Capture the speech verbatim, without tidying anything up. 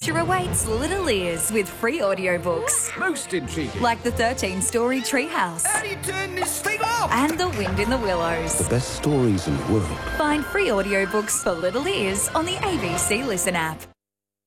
adventure awaits little ears with free audiobooks. Most intriguing. Like the thirteen-story Treehouse. How do you turn this thing off? And The Wind in the Willows. The best stories in the world. Find free audiobooks for little ears on the A B C Listen app.